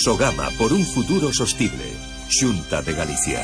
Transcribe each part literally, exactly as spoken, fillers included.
Sogama por un futuro sostible. Xunta de Galicia.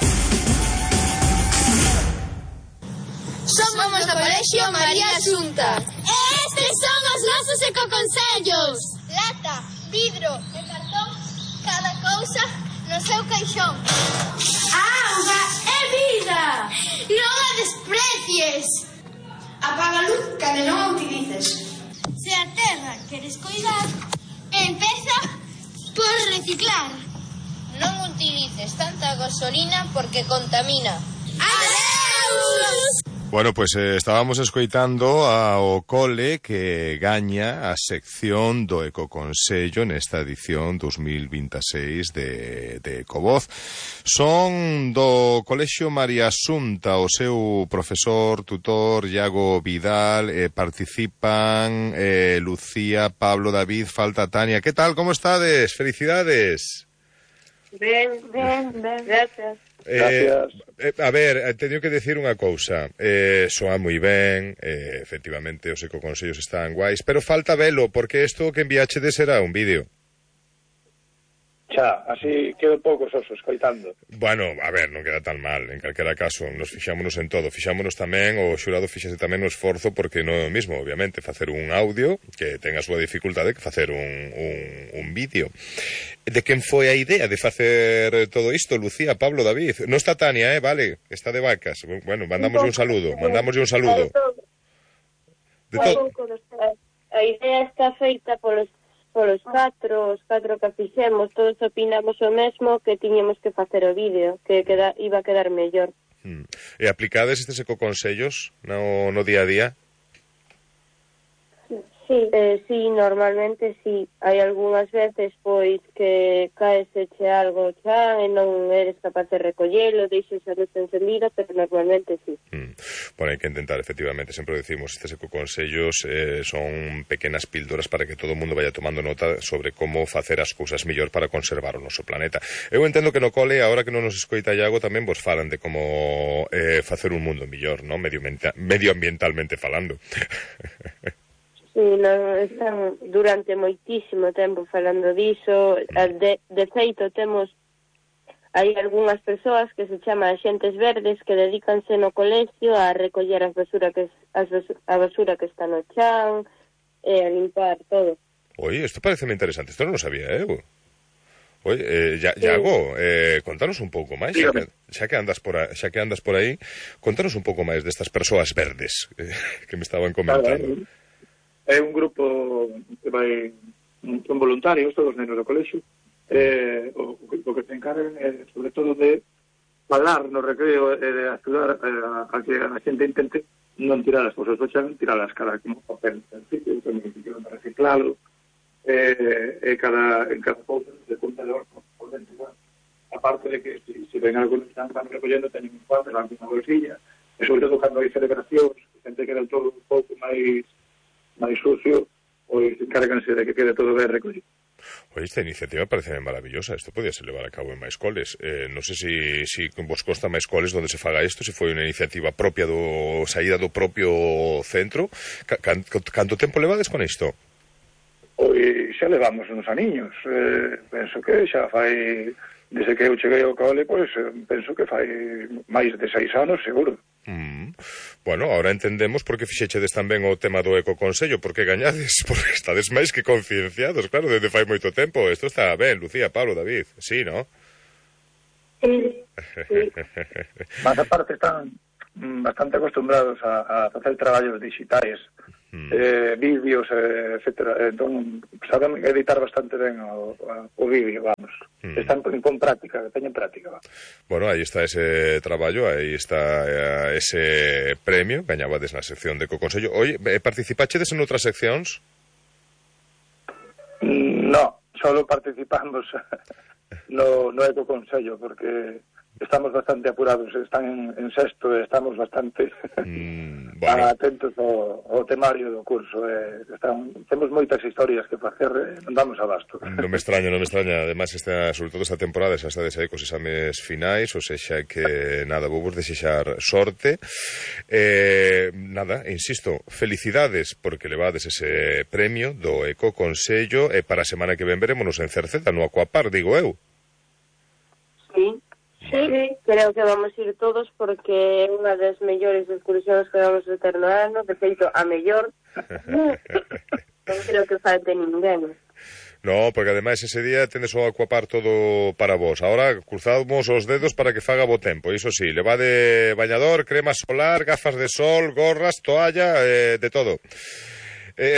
Somos do Colexio María Xunta. E estes son os nosos ecoconsellos. Lata, vidro e cartón, cada cousa no seu caixón. A auga é vida. Non a desprecies. Apaga a luz cando non a utilices. Se a terra queres coidar, empeza por reciclar. Non utilices tanta gasolina porque contamina. Adeus! Bueno, pues eh, estábamos escoitando ao cole que gaña a sección do Ecoconsello nesta edición dos mil veintiséis de, de Ecovoz. Son do Colexio María Xunta, o seu profesor, tutor, Iago Vidal, eh, participan eh, Lucía, Pablo, David, falta Tania. Que tal, como estades? Felicidades. Ben, ben, ben, gracias. Eh, eh, a ver, teño que decir unha cousa. eh, Soa moi ben, eh, efectivamente os ecoconsellos están guais, pero falta velo, porque isto que enviachedes era un vídeo. Xa, así quedo pouco soso escoitando. Bueno, a ver, non queda tan mal. En calquera caso, nos fixámonos en todo. Fixámonos tamén, o xurado fixase tamén o esforzo, porque non é o mismo, obviamente, facer un audio que ten a súa dificultade que facer un, un, un vídeo. De quen foi a idea de facer todo isto, Lucía, Pablo, David? Non está Tania, eh, vale, está de vacas. Bueno, mandamos un saludo, mandamos un saludo. De todo. A idea está feita polos polos catro, os catro que fixemos, todos opinamos o mesmo, que tiñamos que facer o vídeo, que queda, iba a quedar mellor. Hmm. E aplicades estes ecoconsellos no, no día a día? Sí, eh, sí, normalmente sí. Hai algunhas veces, pois, que caeseche algo xa e non eres capaz de recollelo, deixes a luz encendida, pero normalmente sí. Hmm. Bueno, hai que intentar, efectivamente, sempre decimos, estes ecoconsellos eh, son pequenas píldoras para que todo o mundo vaya tomando nota sobre como facer as cousas mellor para conservar o noso planeta. Eu entendo que no cole, agora que non nos escoita Iago, tamén vos falan de como eh, facer un mundo mellor, ¿no? Medioambientalmente falando. Sí, non, están durante moitísimo tempo falando diso. De, de feito, temos hai algunhas persoas que se chama axentes verdes que dedícanse no colexio a recoller as basura que as basura, a basura que está no chan e a limpar todo. Oi, isto pareceme interesante, isto non lo sabía, eh? Oi, eh, ya, sí. Iago, eh, contanos un pouco máis, xa que, xa que andas por aí, xa que andas por aí, contanos un pouco máis destas persoas verdes eh, que me estaban comentando. É un grupo que vai, son voluntarios, todos os nenos do colexio, eh, o, o que se encargan é, sobre todo, de falar no recreo e de axudar a, a que a xente intente non tirar as cousas do chan, tirarlas cara como papel en sitio, tamén de reciclalo, eh, e cada, en cada cousa se junta de orco por dentro. Bueno, aparte de que se si, si ven algo que están recollendo, teñen un cuadro, van unha bolsilla, e sobre todo cando hai celebracións, xente que era todo un pouco máis máis sucio, pois encárganse de que quede todo ben recollido. Oye, esta iniciativa parece maravillosa. Isto podía ser levar a cabo en máis coles. Eh, non sei se si, si vos consta máis coles onde se faga isto, se foi unha iniciativa propia do saída do propio centro. Can, canto tempo levades con isto? Pois xa levamos uns aniños. Eh, penso que xa fai, desde que eu cheguei ao cole, pois penso que fai máis de seis anos, seguro. Mm. Bueno, ahora entendemos por que fixechedes tamén o tema do ecoconsello, por que gañades, porque estades máis que concienciados, claro, desde fai moito tempo. Isto está ben, Lucía, Pablo, David, sí, ¿no? Sí, sí. Mas aparte están bastante acostumbrados a, a facer traballos digitais, mm. eh, vídeos, eh, etcétera. Entón, saben editar bastante ben o, o vídeo, vamos. Mm. Están con práctica, teñen práctica, vamos. Bueno, aí está ese traballo, aí está eh, ese premio, gañabades na sección de Ecoconsello. Oye, participachedes en outras seccións? No, solo participamos no, no Ecoconsello, porque estamos bastante apurados, están en, en sexto e estamos bastante mm, bueno. atentos ao, ao temario do curso. Eh, están, temos moitas historias que facer, eh, non damos abasto. Non me extraña, non me extraña. Ademais, esta, sobre todo esta temporada, xa estades aí cos exames finais, ou sexa que, nada, vou vos desexar sorte. Eh, nada, insisto, felicidades, porque levades ese premio do Ecoconsello, e para a semana que ven verémonos en Cerceda, no Aquapar, digo eu. Sí, sí, creo que vamos ir todos porque é unha das mellores excursións que vamos a ter no ano, de feito, a mellor. Non creo que falte ninguén. No, porque ademais ese día tendes o Aquapar todo para vos. Ahora cruzamos os dedos para que faga bo tempo. Iso sí, levade bañador, crema solar, gafas de sol, gorras, toalla, eh, de todo. Eh,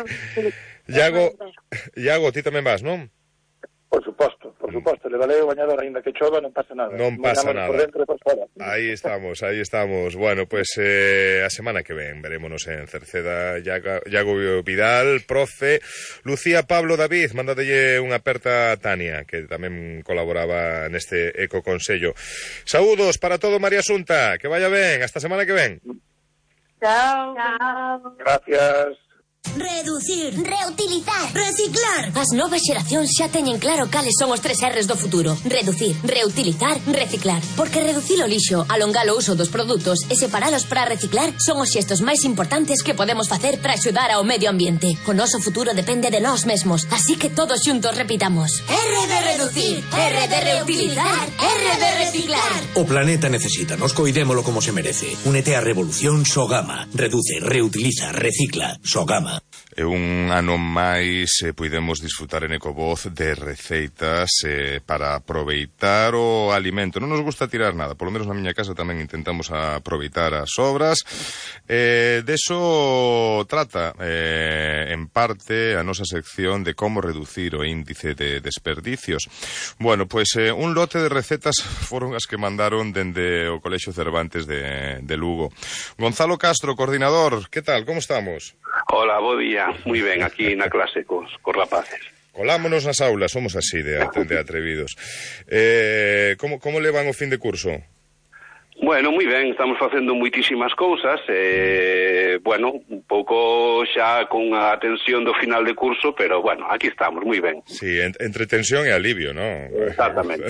Iago, Iago, ti tamén vas, non? Por suposto, por suposto, levarei o bañador aínda que chova, non pasa nada. Non pasa nada. Por dentro e por fora. Aí estamos, aí estamos. Bueno, pues eh, a semana que ven verémonos en Cerceda. Iago, Iago Vidal, profe, Lucía, Pablo, David, mándadelle unha aperta a Tania, que tamén colaboraba neste Ecoconsello. Saúdos para todo, María Asunta, que vaya ben, hasta a semana que ven. Chao. Chao. Gracias. Reducir, reutilizar, reciclar. As novas xeracións xa teñen claro cales son os tres R's do futuro. Reducir, reutilizar, reciclar. Porque reducir o lixo, alongar o uso dos produtos e separalos para reciclar son os xestos máis importantes que podemos facer para axudar ao medio ambiente. O noso futuro depende de nós mesmos, así que todos xuntos repitamos: R de reducir, R de reutilizar, R de reciclar. O planeta necesita, nos coidémolo como se merece. Únete á revolución Sogama. Reduce, reutiliza, recicla. Sogama. E un ano máis eh, puidemos disfrutar en Ecovoz de receitas eh, para aproveitar o alimento. Non nos gusta tirar nada, polo menos na miña casa tamén intentamos aproveitar as sobras. Eh, deso trata eh, en parte a nosa sección de como reducir o índice de desperdicios. Bueno, pois pues, eh, un lote de recetas foron as que mandaron dende o Colexio Cervantes de, de Lugo. Gonzalo Castro, coordinador, que tal, como estamos? Hola, bo día. Moi ben, aquí na clase cos, cos rapaces. Colámonos nas aulas, somos así de, de atrevidos. Eh, como, como levan o fin de curso? Bueno, moi ben, estamos facendo moitísimas cousas, eh, bueno, un pouco xa con a tensión do final de curso, pero bueno, aquí estamos, moi ben. Sí, en, entre tensión e alivio, ¿no? Exactamente.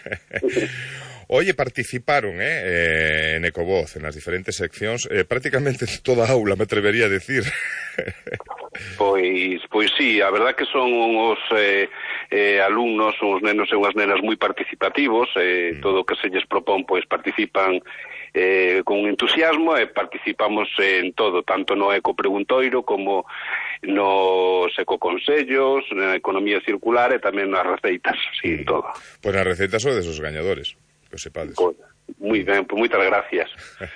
Oye, participaron eh, eh, en Ecovoz, en las diferentes seccións, eh, prácticamente toda a aula, me atrevería a decir. Pois, pois sí, a verdad que son os eh, eh, alumnos, son os nenos e unhas nenas moi participativos, eh, mm. todo o que se lles propón, pois participan eh, con entusiasmo e participamos en todo, tanto no Ecopreguntoiro como nos ecoconsellos, na economía circular e tamén nas receitas, sí, mm. todo. Pois nas receitas son desos gañadores. Que sepades. Pois, moi ben, pois moitas gracias.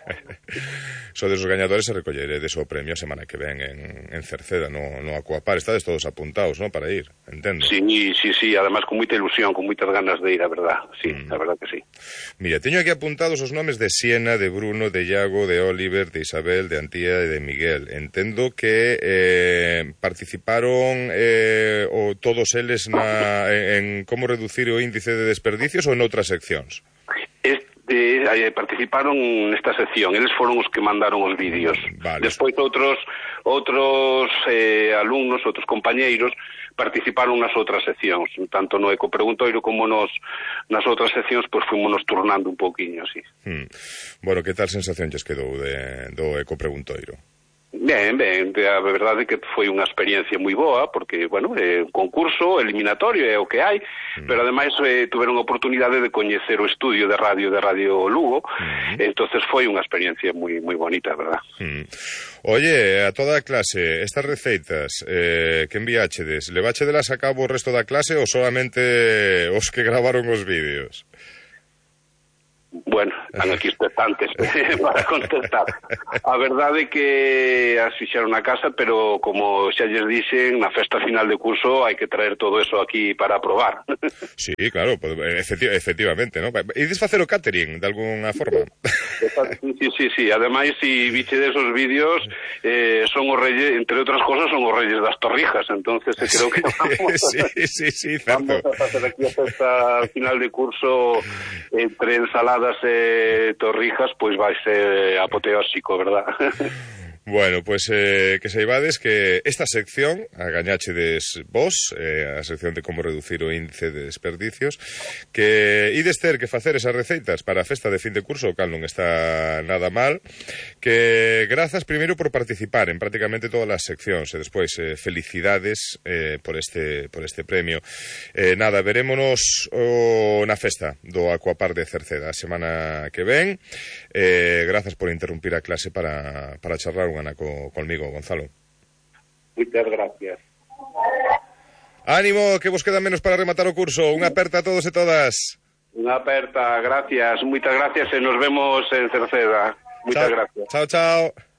Sodes os gañadores e recolleredes o premio a semana que ven en, en Cerceda, no, no Aquapar. Estades todos apuntados, ¿no?, para ir, entendo. Sí, sí, sí, además con moita ilusión, con moitas ganas de ir, a verdad. Sí, mm. a verdad que sí. Mira, teño aquí apuntados os nomes de Siena, de Bruno, de Iago, de Oliver, de Isabel, de Antía e de Miguel. Entendo que eh, participaron eh, o todos eles na, en, en como reducir o índice de desperdicios ou en outras seccións? Este, eh, participaron nesta sección, eles foron os que mandaron os vídeos. Vale. Despois outros outros eh, alumnos, outros compañeiros participaron nas outras seccións, tanto no Ecopreguntoiro como nos nas outras seccións, pois pues, fomos turnando un pouquiño, así. Hmm. Bueno, que tal sensación lles quedou de, do Ecopreguntoiro? Ben, ben, a verdade é que foi unha experiencia moi boa, porque, bueno, é un concurso eliminatorio, é o que hai, mm. pero ademais eh, tuveron a oportunidade de coñecer o estudio de radio de Radio Lugo, mm. entonces foi unha experiencia moi moi bonita, verdad. Mm. Oye, a toda a clase, estas receitas eh, que enviáchedes, leváchedelas a cabo o resto da clase ou solamente os que gravaron os vídeos? Bueno, están aquí expectantes para contestar. A verdade é que as fixeron na casa, pero como xa lles dixen, na festa final de curso hai que traer todo eso aquí para probar. Sí, claro, efecti efectivamente, ¿no? Ides facer o catering de alguna forma? Sí, sí, sí, sí. Ademais, si biche desos vídeos, eh, son os reyes, entre outras cosas, son os reyes das torrijas, entonces creo que vamos, sí, sí, sí, certo. Vamos a facer aquí a festa final de curso entre ensalada tostadas e torrijas, pois vai ser apoteósico, verdad? Bueno, pois pues, eh, que saibades que esta sección, a gañáchedes vos, eh, a sección de como reducir o índice de desperdicios, que ides ter que facer esas receitas para a festa de fin de curso, o cal non está nada mal, que grazas primeiro por participar en prácticamente todas as seccións, e despois eh, felicidades eh, por este por este premio. Eh, nada, verémonos o, na festa do Aquapar de Cerceda a semana que ven. Eh, grazas por interrumpir a clase para, para charlar unha ana co, conmigo, Gonzalo. Moitas gracias. Ánimo, que vos queda menos para rematar o curso. Unha aperta a todos e todas. Unha aperta, gracias, moitas gracias e nos vemos en Cerceda. Moitas chao, gracias. Chao, chao.